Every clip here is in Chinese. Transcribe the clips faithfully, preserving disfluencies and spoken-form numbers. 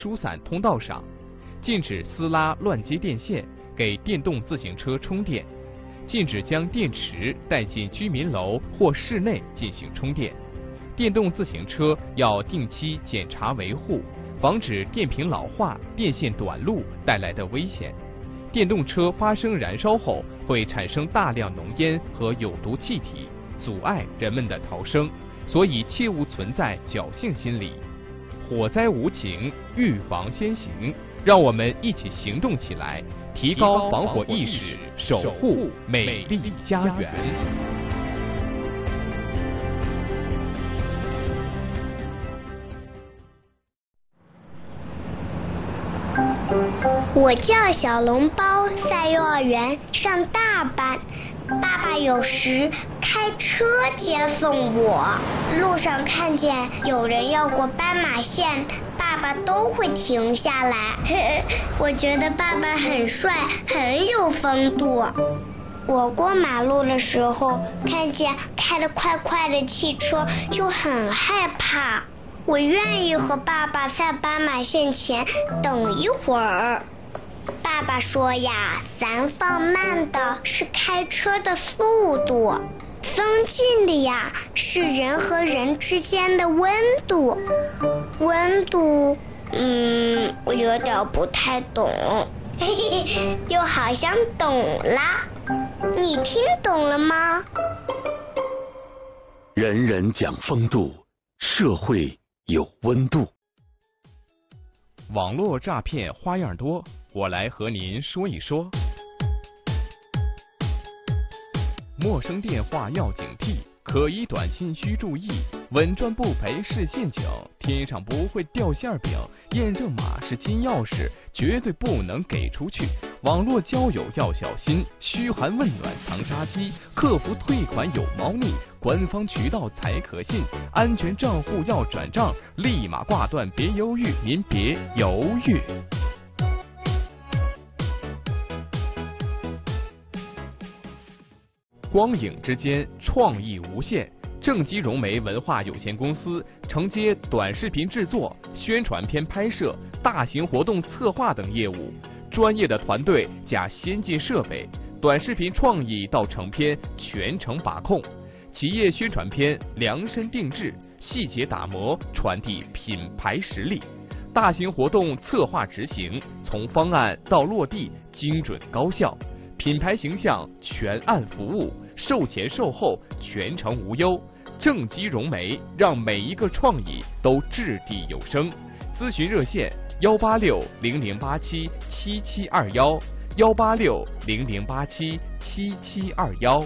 疏散通道上，禁止私拉乱接电线，给电动自行车充电，禁止将电池带进居民楼或室内进行充电。电动自行车要定期检查维护，防止电瓶老化、电线短路带来的危险。电动车发生燃烧后会产生大量浓烟和有毒气体，阻碍人们的逃生，所以切勿存在侥幸心理。火灾无情，预防先行，让我们一起行动起来，提高防火意识，守护美丽家园。 我叫小笼包，在幼儿园上大班。爸爸有时开车接送我，路上看见有人要过斑马线，爸爸都会停下来。我觉得爸爸很帅，很有风度。我过马路的时候，看见开得快快的汽车，就很害怕。我愿意和爸爸在斑马线前等一会儿。爸爸说呀，咱放慢的是开车的速度，增进的呀是人和人之间的温度。温度，嗯，我有点不太懂，嘿嘿，就好像懂啦。你听懂了吗？ 人人讲风度，社会有温度。 网络诈骗花样多，我来和您说一说。陌生电话要警惕，可疑短信需注意，稳赚不赔是陷阱，天上不会掉馅饼，验证码是金钥匙，绝对不能给出去。网络交友要小心，嘘寒问暖藏杀机，客服退款有猫腻，官方渠道才可信，安全账户要转账，立马挂断，别犹豫，您别犹豫。光影之间，创意无限。正极融媒文化有限公司承接短视频制作、宣传片拍摄、大型活动策划等业务，专业的团队加先进设备，短视频创意到成片全程把控。企业宣传片量身定制，细节打磨，传递品牌实力。大型活动策划执行，从方案到落地，精准高效。品牌形象全案服务，售前售后全程无忧。正极融媒让每一个创意都掷地有声。咨询热线：幺八六零零八七七七二幺，幺八六零零八七七七二幺。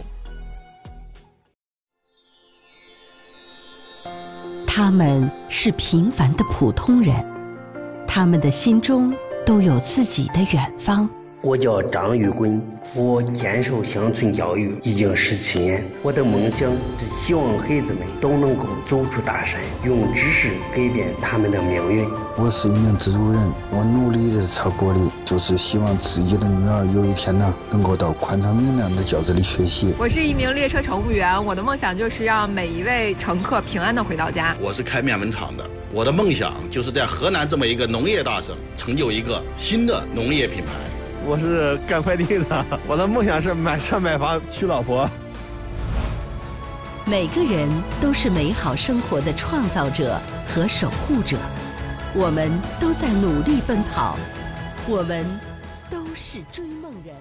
他们是平凡的普通人，他们的心中都有自己的远方。 我叫张玉棍，我坚守乡村教育已经十七年。我的梦想是希望孩子们都能够走出大山，用知识改变他们的命运。 我是一名植物人，我努力的朝过的就是希望自己的女儿有一天呢，能够到宽敞明亮的教室里学习。 我是一名列车乘务员，我的梦想就是让每一位乘客平安的回到家。 我是开面粉厂的，我的梦想就是在河南这么一个农业大省，成就一个新的农业品牌。 我是干快递的，我的梦想是买车买房娶老婆。 每个人都是美好生活的创造者和守护者，我们都在努力奔跑，我们都是追梦人。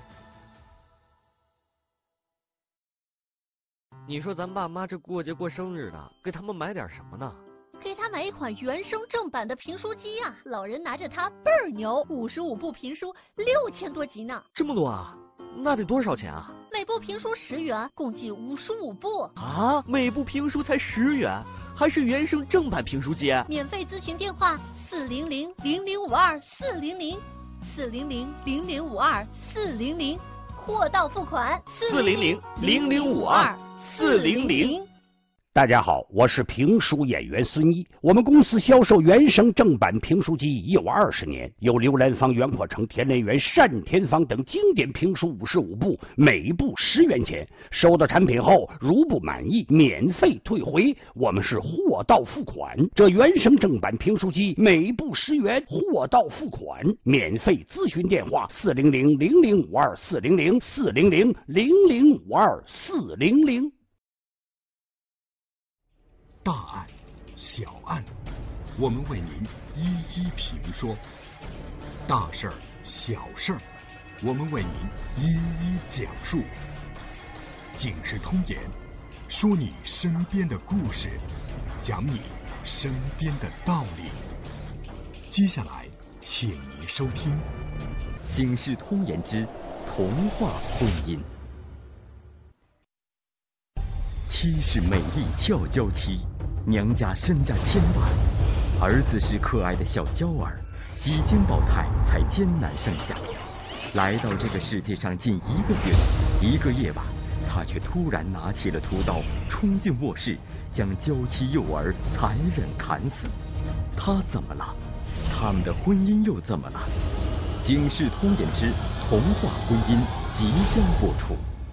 你说咱爸妈这过节过生日的，给他们买点什么呢？ 给他买一款原声正版的评书机啊，老人拿着它倍儿牛，五十五部评书，六千多集呢。 这么多啊？那得多少钱啊？ 每部评书十元，共计五十五部。 啊，每部评书才十元，还是原声正版评书机？ 免费咨询电话：四零零零零五二四零零，四零零零零五二四零零，货到付款。 四零零零零五二四零零。 大家好，我是评书演员孙一。我们公司销售原声正版评书机已有二十年，有刘兰芳、袁阔成、田连元、单田芳等经典评书五十五部，每部十元钱。收到产品后，如不满意，免费退回，我们是货到付款。这原声正版评书机每部十元，货到付款，免费咨询电话：四零零零零五二四零零四零零零零五二四零零。 大案、小案，我们为您一一评说；大事儿、小事儿，我们为您一一讲述。警世通言，说你身边的故事，讲你身边的道理。接下来，请您收听《 警世通言之童话婚姻》。妻是美丽俏娇妻，娘家身价千万，儿子是可爱的小娇儿，几经保胎才艰难生下。来到这个世界上近一个月，一个夜晚，他却突然拿起了屠刀，冲进卧室，将娇妻幼儿残忍砍死。他怎么了？他们的婚姻又怎么了？警世通言之童话婚姻即将播出。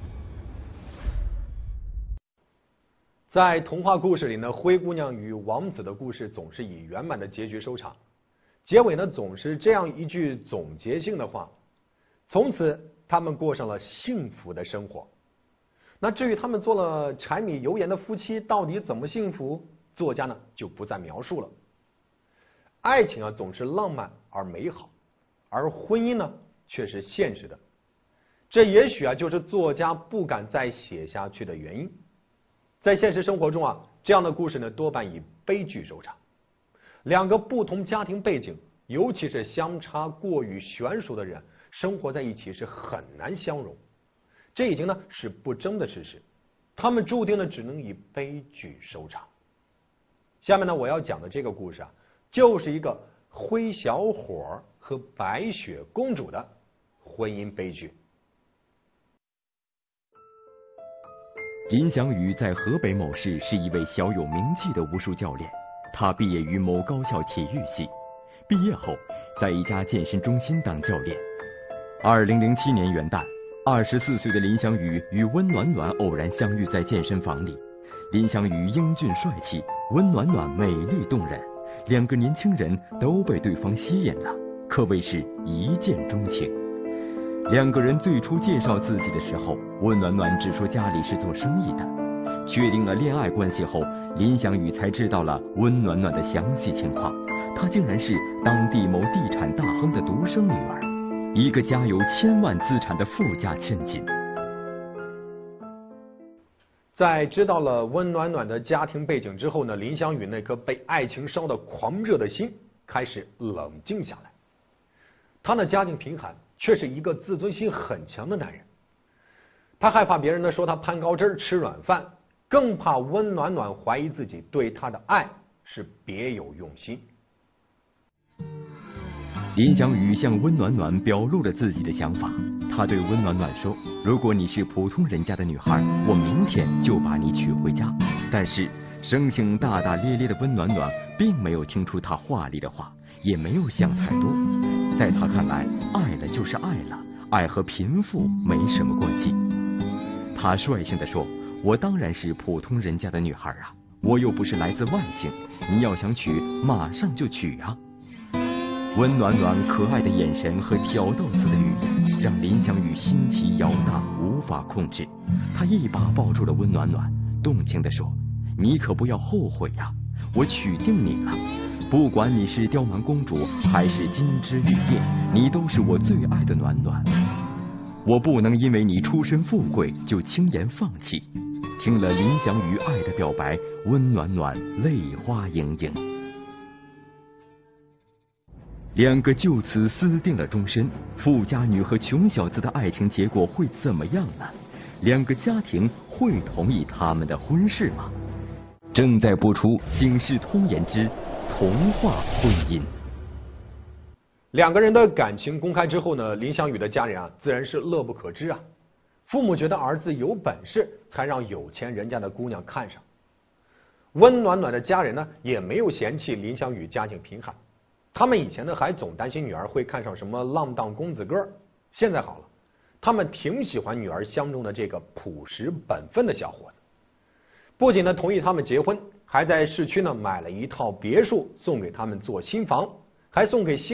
在童话故事里呢，灰姑娘与王子的故事总是以圆满的结局收场，结尾呢总是这样一句总结性的话：从此他们过上了幸福的生活。那至于他们做了柴米油盐的夫妻到底怎么幸福，作家呢就不再描述了。爱情啊总是浪漫而美好，而婚姻呢却是现实的。这也许啊就是作家不敢再写下去的原因。在现实生活中啊，这样的故事呢多半以悲剧收场。两个不同家庭背景，尤其是相差过于悬殊的人，生活在一起是很难相容。这已经呢是不争的事实，他们注定呢只能以悲剧收场。下面呢我要讲的这个故事啊，就是一个灰小伙和白雪公主的婚姻悲剧。 林祥宇在河北某市是一位小有名气的武术教练，他毕业于某高校体育系，毕业后在一家健身中心当教练。二零零七年元旦，二十四岁的林祥宇与温暖暖偶然相遇在健身房里。林祥宇英俊帅气，温暖暖美丽动人，两个年轻人都被对方吸引了，可谓是一见钟情。两个人最初介绍自己的时候，温暖暖只说家里是做生意的。确定了恋爱关系后，林祥宇才知道了温暖暖的详细情况。她竟然是当地某地产大亨的独生女儿，一个家有千万资产的富家千金。 在知道了温暖暖的家庭背景之后呢，林祥宇那颗被爱情烧得狂热的心开始冷静下来。他的家境贫寒，却是一个自尊心很强的男人。他害怕别人呢说他攀高枝吃软饭，更怕温暖暖怀疑自己对他的爱是别有用心。 林祥宇向温暖暖表露了自己的想法，他对温暖暖说：如果你是普通人家的女孩，我明天就把你娶回家。但是生性大大咧咧的温暖暖并没有听出他话里的话，也没有想太多。在他看来，爱了就是爱了，爱和贫富没什么关系。他率性地说：我当然是普通人家的女孩啊，我又不是来自外星，你要想娶马上就娶啊。温暖暖可爱的眼神和挑逗似的语言让林祥宇心奇摇荡，无法控制。他一把抱住了温暖暖，动情地说：你可不要后悔呀，我娶定你了，不管你是刁蛮公主还是金枝玉叶，你都是我最爱的暖暖。我不能因为你出身富贵就轻言放弃。听了林祥宇爱的表白，温暖暖泪花盈盈。两个就此私定了终身，富家女和穷小子的爱情结果会怎么样呢？两个家庭会同意他们的婚事吗？正在播出《警世通言之童话婚姻》。 两个人的感情公开之后呢，林祥宇的家人啊，自然是乐不可支啊。父母觉得儿子有本事，才让有钱人家的姑娘看上。 温暖暖的家人呢，也没有嫌弃林香雨家境贫寒。他们以前呢，还总担心女儿会看上什么浪荡公子哥，现在好了，他们挺喜欢女儿相中的这个朴实本分的小伙子。不仅呢同意他们结婚，还在市区呢买了一套别墅送给他们做新房，还送给新